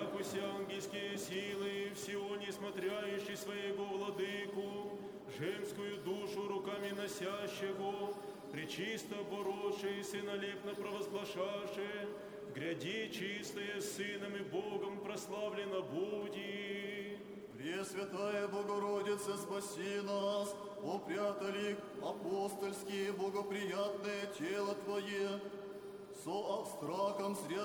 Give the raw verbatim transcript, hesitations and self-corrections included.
якуся ангельские силы, всего несмотряющий своего владыку, женскую душу руками носящего, пречисто борошися и налепно провозглашаше, гряди чистое Сыном и Богом прославлено буди. Пресвятая Богородица, спаси нас, упрятали апостольские богоприятное тело Твое, со австраком сряд